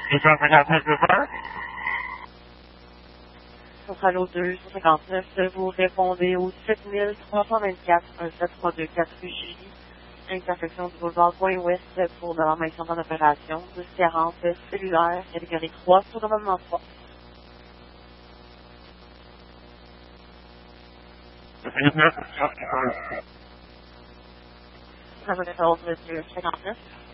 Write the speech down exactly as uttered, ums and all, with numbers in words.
deux cent cinquante-neuf River. Centrale deux cent cinquante-neuf, vous répondez au sept mille trois cent vingt-quatre, un sept trois deux quatre rue Julie, intersection du boulevard Point Ouest pour de l'enmaissement en opération, deux cent quarante cellulaire, catégorie trois, sur commandement trois. dix-neuf deux cent cinquante-neuf.